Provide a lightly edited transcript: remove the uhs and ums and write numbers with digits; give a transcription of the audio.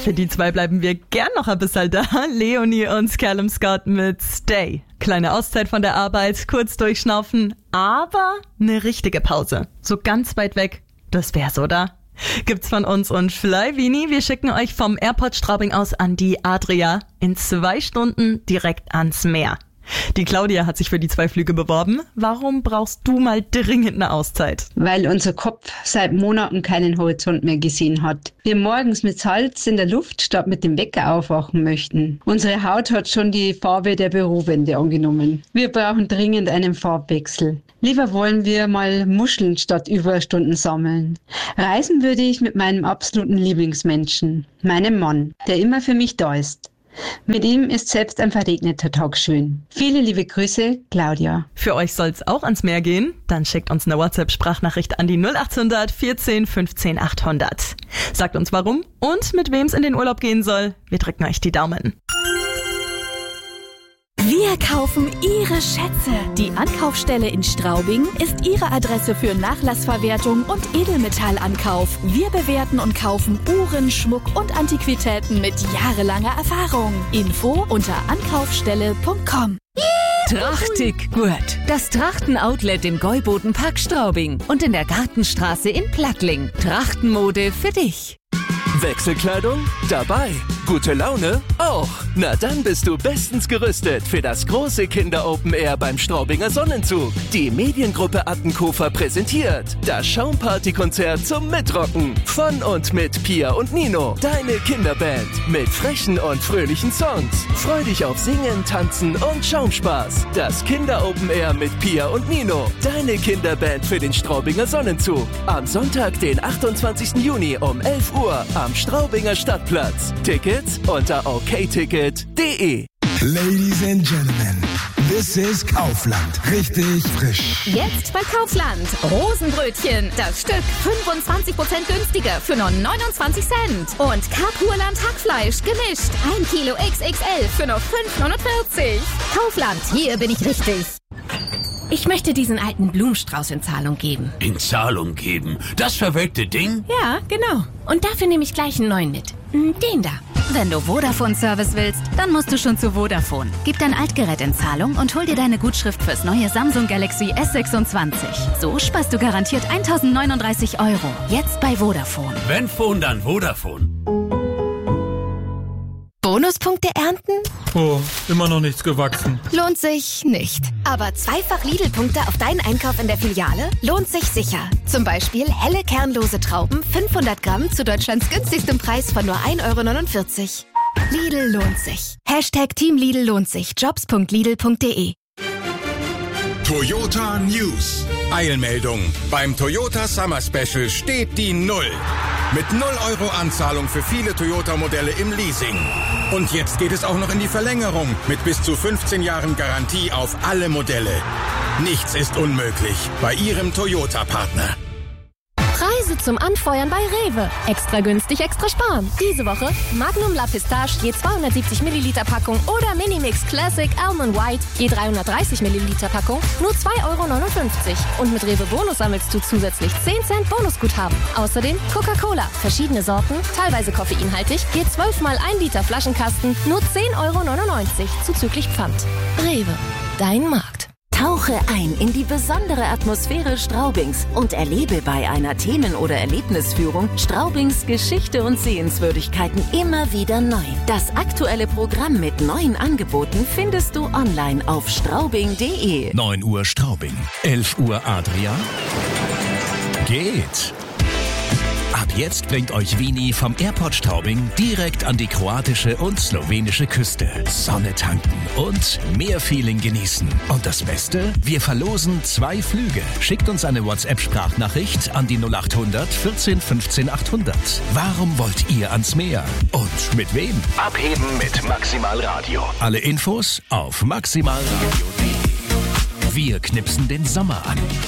Für die zwei bleiben wir gern noch ein bisschen da. Leonie und Callum Scott mit Stay. Kleine Auszeit von der Arbeit, kurz durchschnaufen, aber eine richtige Pause. So ganz weit weg, das wär's, oder? Gibt's von uns und Flyvini. Wir schicken euch vom Airport Straubing aus an die Adria in 2 Stunden direkt ans Meer. Die Claudia hat sich für die 2 Flüge beworben. Warum brauchst du mal dringend eine Auszeit? Weil unser Kopf seit Monaten keinen Horizont mehr gesehen hat. Wir morgens mit Salz in der Luft statt mit dem Wecker aufwachen möchten. Unsere Haut hat schon die Farbe der Bürowände angenommen. Wir brauchen dringend einen Farbwechsel. Lieber wollen wir mal Muscheln statt Überstunden sammeln. Reisen würde ich mit meinem absoluten Lieblingsmenschen, meinem Mann, der immer für mich da ist. Mit ihm ist selbst ein verregneter Tag schön. Viele liebe Grüße, Claudia. Für euch soll's auch ans Meer gehen? Dann schickt uns eine WhatsApp-Sprachnachricht an die 0800 14 15 800. Sagt uns warum und mit wem's in den Urlaub gehen soll. Wir drücken euch die Daumen. Wir kaufen Ihre Schätze. Die Ankaufsstelle in Straubing ist Ihre Adresse für Nachlassverwertung und Edelmetallankauf. Wir bewerten und kaufen Uhren, Schmuck und Antiquitäten mit jahrelanger Erfahrung. Info unter ankaufstelle.com. Trachtig gut. Das Trachten-Outlet im Gäubodenpark Straubing und in der Gartenstraße in Plattling. Trachtenmode für dich. Wechselkleidung? Dabei. Gute Laune? Auch. Na dann bist du bestens gerüstet für das große Kinder-Open Air beim Straubinger Sonnenzug. Die Mediengruppe Attenkofer präsentiert das Schaumparty-Konzert zum Mitrocken. Von und mit Pia und Nino, deine Kinderband. Mit frechen und fröhlichen Songs. Freu dich auf Singen, Tanzen und Schaumspaß. Das Kinder-Open Air mit Pia und Nino, deine Kinderband für den Straubinger Sonnenzug. Am Sonntag, den 28. Juni um 11 Uhr am Straubinger Stadtplatz. Tickets unter okticket.de. Ladies and Gentlemen, this is Kaufland. Richtig frisch. Jetzt bei Kaufland. Rosenbrötchen. Das Stück 25% günstiger für nur 29 Cent. Und Kapurland Hackfleisch gemischt. 1 Kilo XXL für nur 5,49. Kaufland, hier bin ich richtig. Ich möchte diesen alten Blumenstrauß in Zahlung geben. In Zahlung geben? Das verwelkte Ding? Ja, genau. Und dafür nehme ich gleich einen neuen mit. Den da. Wenn du Vodafone-Service willst, dann musst du schon zu Vodafone. Gib dein Altgerät in Zahlung und hol dir deine Gutschrift fürs neue Samsung Galaxy S26. So sparst du garantiert 1.039 €. Jetzt bei Vodafone. Wenn Phone, dann Vodafone. Bonuspunkte ernten? Oh, immer noch nichts gewachsen. Lohnt sich nicht. Aber zweifach Lidl-Punkte auf deinen Einkauf in der Filiale lohnt sich sicher. Zum Beispiel helle kernlose Trauben 500 Gramm zu Deutschlands günstigstem Preis von nur 1,49 €. Lidl lohnt sich. #Team Lidl lohnt sich. Jobs.lidl.de. Toyota News. Eilmeldung. Beim Toyota Summer Special steht die 0. Mit 0 € Anzahlung für viele Toyota-Modelle im Leasing. Und jetzt geht es auch noch in die Verlängerung mit bis zu 15 Jahren Garantie auf alle Modelle. Nichts ist unmöglich bei Ihrem Toyota-Partner. Preise zum Anfeuern bei Rewe. Extra günstig, extra sparen. Diese Woche Magnum La Pistache je 270 Milliliter Packung oder Minimix Classic Almond White je 330 Milliliter Packung nur 2,59 €. Und mit Rewe Bonus sammelst du zusätzlich 10 Cent Bonusguthaben. Außerdem Coca-Cola, verschiedene Sorten, teilweise koffeinhaltig, je 12 mal 1 Liter Flaschenkasten nur 10,99 € zuzüglich Pfand. Rewe, dein Markt. Tauche ein in die besondere Atmosphäre Straubings und erlebe bei einer Themen- oder Erlebnisführung Straubings Geschichte und Sehenswürdigkeiten immer wieder neu. Das aktuelle Programm mit neuen Angeboten findest du online auf straubing.de. 9 Uhr Straubing, 11 Uhr Adria. Geht! Ab jetzt bringt euch Vini vom Airport Straubing direkt an die kroatische und slowenische Küste. Sonne tanken und mehr Feeling genießen. Und das Beste? Wir verlosen 2 Flüge. Schickt uns eine WhatsApp-Sprachnachricht an die 0800 14 15 800. Warum wollt ihr ans Meer? Und mit wem? Abheben mit Maximal Radio. Alle Infos auf maximalradio.de. Wir knipsen den Sommer an.